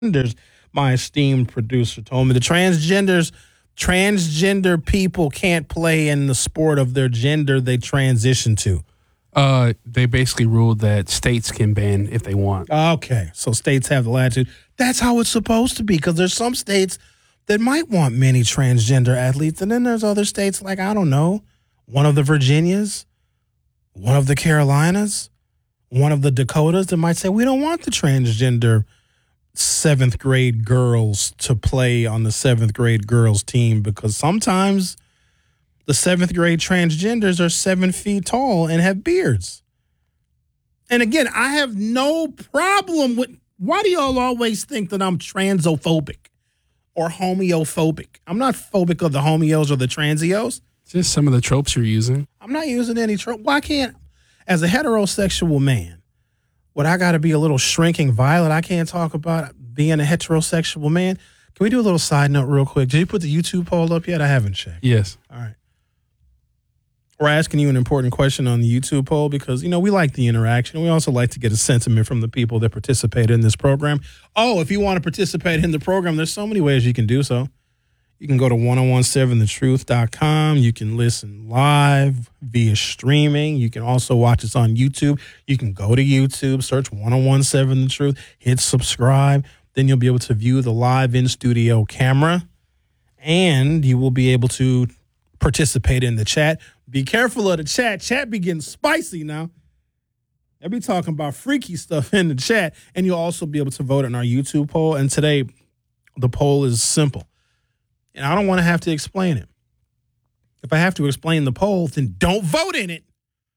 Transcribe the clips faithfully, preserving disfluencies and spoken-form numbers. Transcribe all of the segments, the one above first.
transgenders, my esteemed producer told me. The transgenders, transgender people can't play in the sport of their gender they transition to. Uh, they basically ruled that states can ban if they want. Okay, so states have the latitude. That's how it's supposed to be, because there's some states that might want many transgender athletes, and then there's other states like, I don't know, one of the Virginias, one of the Carolinas, one of the Dakotas that might say, we don't want the transgender seventh grade girls to play on the seventh grade girls team, because sometimes the seventh grade transgenders are seven feet tall and have beards. And again, I have no problem with, why do y'all always think that I'm transphobic or homeophobic? I'm not phobic of the homeos or the transios. Just some of the tropes you're using. I'm not using any trope. Why can't, as a heterosexual man, would I got to be a little shrinking violet? I can't talk about being a heterosexual man. Can we do a little side note real quick? Did you put the YouTube poll up yet? I haven't checked. Yes. All right. We're asking you an important question on the YouTube poll because, you know, we like the interaction. We also like to get a sentiment from the people that participate in this program. Oh, if you want to participate in the program, there's so many ways you can do so. You can go to ten seventeen the truth dot com. You can listen live via streaming. You can also watch us on YouTube. You can go to YouTube, search ten seventeen the truth, hit subscribe. Then you'll be able to view the live in-studio camera, and you will be able to participate in the chat. Be careful of the chat. Chat be getting spicy now. They'll be talking about freaky stuff in the chat, and you'll also be able to vote in our YouTube poll. And today, the poll is simple, and I don't want to have to explain it. If I have to explain the poll, then don't vote in it.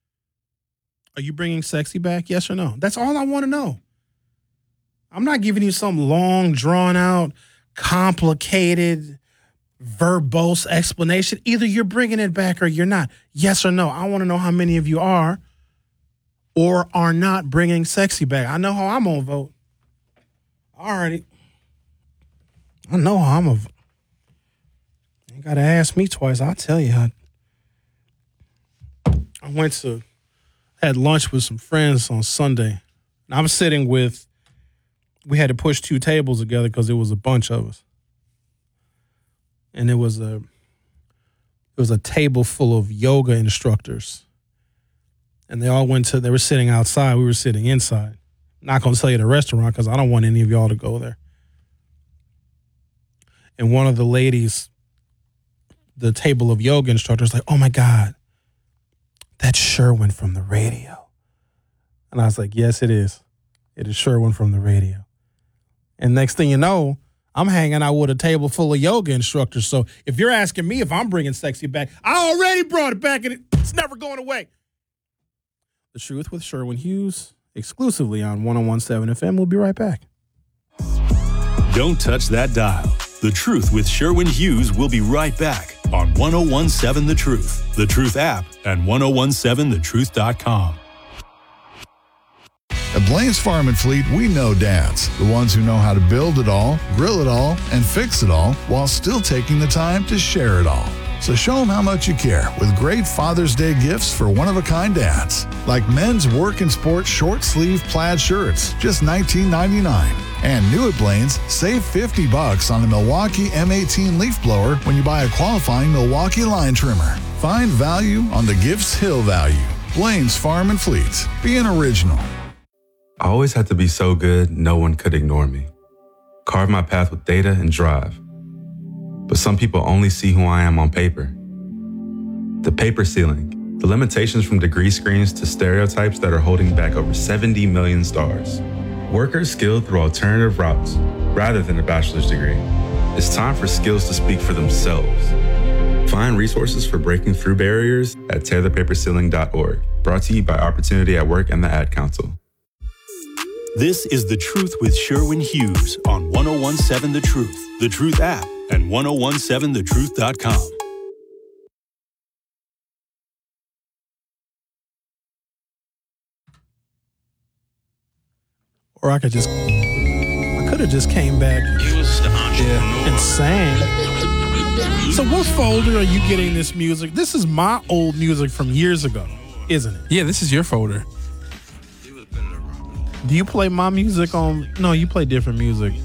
Are you bringing sexy back? Yes or no? That's all I want to know. I'm not giving you some long, drawn-out, complicated, verbose explanation. Either you're bringing it back or you're not. Yes or no? I want to know how many of you are or are not bringing sexy back. I know how I'm going to vote. Alrighty. I know how I'm going to vote. You got to ask me twice. I'll tell you. I, I went to, had lunch with some friends on Sunday. And I was sitting with, we had to push two tables together because there was a bunch of us. And it was a, it was a table full of yoga instructors. And they all went to, they were sitting outside. We were sitting inside. Not going to tell you the restaurant because I don't want any of y'all to go there. And one of the ladies, the table of yoga instructors, like, oh my God, that's Sherwin from the radio. And I was like, yes, it is. It is Sherwin from the radio. And next thing you know, I'm hanging out with a table full of yoga instructors. So if you're asking me if I'm bringing sexy back, I already brought it back and it's never going away. The Truth with Sherwin Hughes, exclusively on ten seventeen F M. We'll be right back. Don't touch that dial. The Truth with Sherwin Hughes will be right back on ten seventeen The Truth, The Truth app, and ten seventeen the truth dot com. At Blaine's Farm and Fleet, we know dads, the ones who know how to build it all, grill it all, and fix it all while still taking the time to share it all. So show them how much you care with great Father's Day gifts for one-of-a-kind dads, like men's work and sport short-sleeve plaid shirts, just nineteen ninety-nine. And new at Blaine's, save fifty bucks on the Milwaukee M eighteen leaf blower when you buy a qualifying Milwaukee line trimmer. Find value on the Gifts Hill value. Blaine's Farm and Fleet. Be an original. I always had to be so good, no one could ignore me. Carve my path with data and drive. But some people only see who I am on paper. The paper ceiling, the limitations from degree screens to stereotypes that are holding back over seventy million stars. Workers skilled through alternative routes, rather than a bachelor's degree. It's time for skills to speak for themselves. Find resources for breaking through barriers at tear the paper ceiling dot org. Brought to you by Opportunity at Work and the Ad Council. This is The Truth with Sherwin Hughes on ten seventeen The Truth, The Truth app, and ten seventeen the truth dot com. Or I could just, I could have just came back yeah, and sang. So what folder are you getting this music? This is my old music from years ago, isn't it? Yeah, this is your folder. Do you play my music on? No, you play different music.